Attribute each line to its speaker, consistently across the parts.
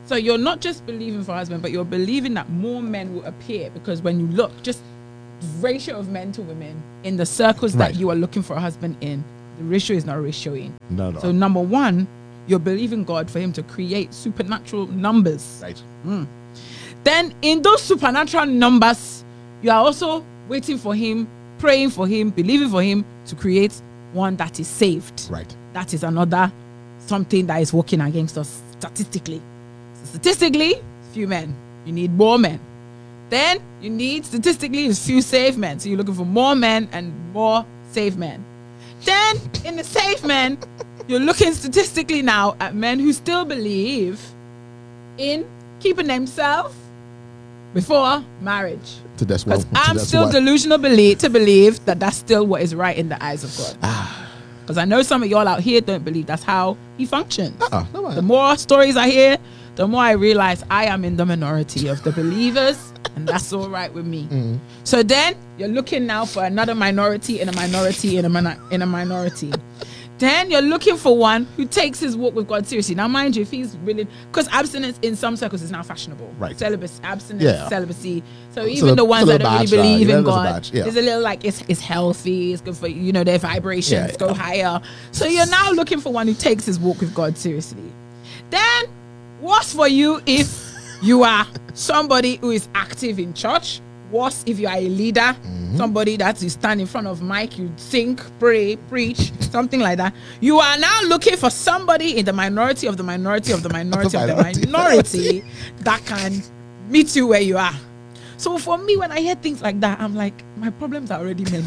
Speaker 1: So you're not just believing for a husband, but you're believing that more men will appear, because when you look, just ratio of men to women in the circles that you are looking for a husband in, the ratio is not ratioing.
Speaker 2: No.
Speaker 1: So number one, you're believing God for him to create supernatural numbers.
Speaker 2: Right.
Speaker 1: Then in those supernatural numbers, you are also waiting for him, praying for him, believing for him to create one that is saved.
Speaker 2: Right.
Speaker 1: That is another something that is working against us statistically. So statistically, few men. You need more men. Then you need statistically few saved men. So you're looking for more men and more saved men. Then in the saved men, you're looking statistically now at men who still believe in keeping themselves before marriage. Because I'm still delusional to believe that that's still what is right in the eyes of God. Because I know some of y'all out here don't believe that's how he functions. The more stories I hear, the more I realize I am in the minority of the believers, and that's all right with me. So then you're looking now for another minority in a minority in a minority. Then you're looking for one who takes his walk with God seriously. Now, mind you, if he's really, because abstinence in some circles is now fashionable.
Speaker 2: Right.
Speaker 1: Abstinence, celibacy. So even the ones that don't really believe in God, it's a little like it's healthy. It's good for, their vibrations go higher. So you're now looking for one who takes his walk with God seriously. Then what's for you if you are somebody who is active in church? Worse if you are a leader, somebody that you stand in front of mic, you sing, pray, preach, something like that. You are now looking for somebody in the minority of the minority of the minority of the minority that can meet you where you are. So for me, when I hear things like that, I'm like, my problems are already many.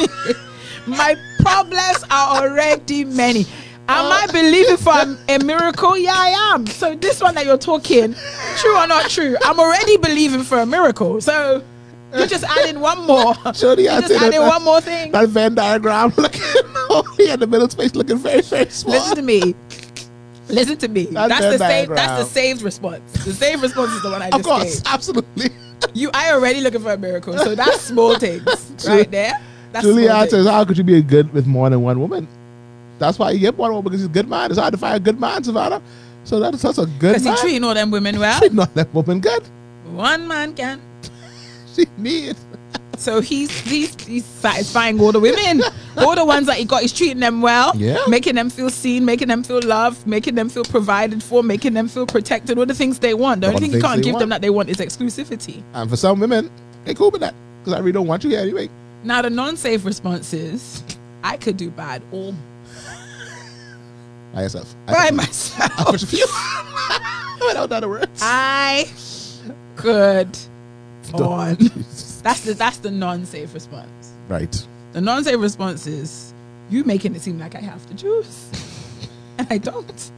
Speaker 1: My problems are already many. Am I believing for a miracle? Yeah, I am. So this one that you're talking, true or not true, I'm already believing for a miracle. So you're just adding one more. You're just adding one more thing.
Speaker 2: That Venn diagram looking only in the middle space looking very, very small.
Speaker 1: Listen to me. That's the saved response. The saved response is the one I just gave. Of course,
Speaker 2: absolutely.
Speaker 1: I already looking for a miracle. So that's small things right there. That's
Speaker 2: Julia says, how could you be good with more than one woman? That's why you get one woman, because he's a good man. It's hard to find a good man, Savannah. So that's a good man.
Speaker 1: Because he treating all them women well.
Speaker 2: Treating all them women good.
Speaker 1: One man can.
Speaker 2: She needs.
Speaker 1: So he's satisfying all the women. All the ones that he got, he's treating them well.
Speaker 2: Yeah.
Speaker 1: Making them feel seen, making them feel loved, making them feel provided for, making them feel protected. All the things they want. The only thing you can't give them that they want is exclusivity.
Speaker 2: And for some women, they cool with that. Because I really don't want you here anyway.
Speaker 1: Now the non-safe response is, I could do bad all
Speaker 2: by yourself.
Speaker 1: By myself.
Speaker 2: I don't know the words.
Speaker 1: I could on. That's the non-safe response.
Speaker 2: Right.
Speaker 1: The non-safe response is you making it seem like I have to choose. And I don't.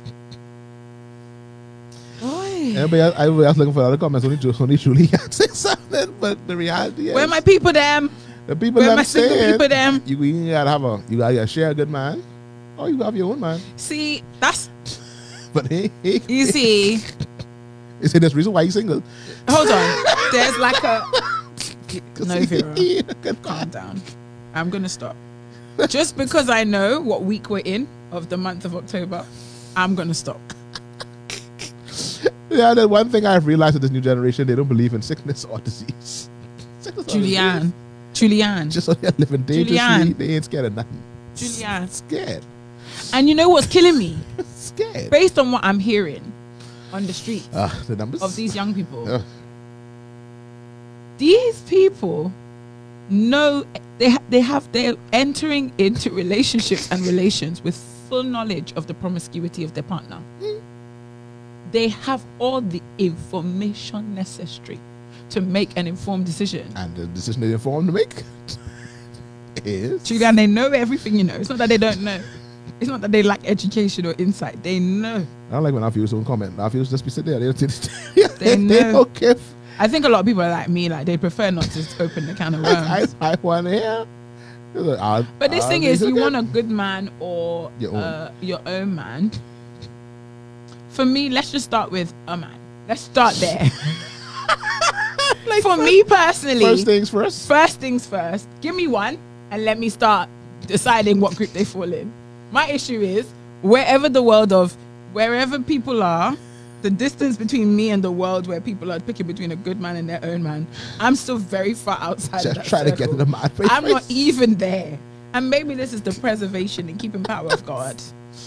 Speaker 1: Boy.
Speaker 2: Everybody else looking for other comments. Only Julie can say something, but the reality is,
Speaker 1: where my people them?
Speaker 2: The people
Speaker 1: where my single people them?
Speaker 2: You gotta share a good man. Or you have your own man.
Speaker 1: See, that's.
Speaker 2: But
Speaker 1: you see.
Speaker 2: You see, there's reason why you're single.
Speaker 1: Hold on. There's like a. No, Vera. Calm down. I'm gonna stop. Just because I know what week we're in of the month of October, I'm gonna stop.
Speaker 2: Yeah, the one thing I've realized with this new generation, they don't believe in sickness or disease.
Speaker 1: Julianne.
Speaker 2: Just so they're living dangerously, they ain't scared of nothing.
Speaker 1: Julianne.
Speaker 2: Scared.
Speaker 1: And you know what's killing me?
Speaker 2: Scared.
Speaker 1: Based on what I'm hearing on the streets
Speaker 2: the numbers
Speaker 1: of these young people. These people know they're entering into relationships and relations with full knowledge of the promiscuity of their partner. They have all the information necessary to make an informed decision.
Speaker 2: And the decision they're informed to make is...
Speaker 1: Julian, they know everything, It's not that they don't know. It's not that they lack education or insight. They know.
Speaker 2: I don't like when our viewers don't comment. Our viewers just be sitting there.
Speaker 1: They know.
Speaker 2: They don't care.
Speaker 1: I think a lot of people are like me. Like, they prefer not to open the can of worms.
Speaker 2: I want to hear.
Speaker 1: But this thing is, you want a good man or your own man. For me, let's just start with a man. Let's start there. For me personally,
Speaker 2: first things first.
Speaker 1: Give me one and let me start deciding what group they fall in. My issue is wherever people are, the distance between me and the world where people are picking between a good man and their own man, I'm still very far outside of
Speaker 2: Just
Speaker 1: that
Speaker 2: trying to get to
Speaker 1: circle.
Speaker 2: the man.
Speaker 1: I'm not even there. And maybe this is the preservation and keeping power of God.